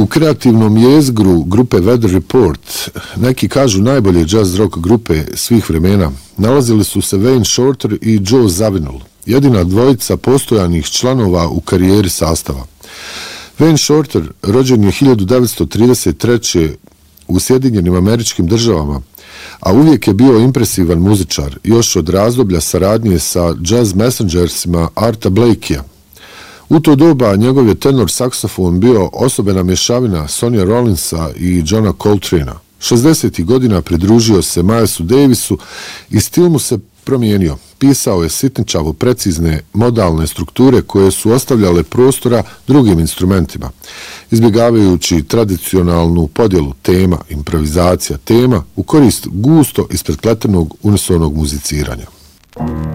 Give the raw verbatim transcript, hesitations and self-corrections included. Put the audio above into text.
U kreativnom jezgru grupe Weather Report, neki kažu najbolje jazz rock grupe svih vremena, nalazili su se Wayne Shorter i Joe Zawinul, jedina dvojica postojanih članova u karijeri sastava. Wayne Shorter rođen je hiljadu devetsto trideset treće u Sjedinjenim Američkim Državama, a uvijek je bio impresivan muzičar, još od razdoblja saradnje sa jazz messengersima Arta Blakeyja. U to doba njegov je tenor saksofon bio osobena mješavina Sonja Rollinsa i Johna Coltrane'a. šezdesetih godina pridružio se Milesu Davisu i stil mu se promijenio. Pisao je sitničavo precizne modalne strukture koje su ostavljale prostora drugim instrumentima, izbjegavajući tradicionalnu podjelu tema, improvizacija tema u korist gusto isprepletenog unisonog muziciranja.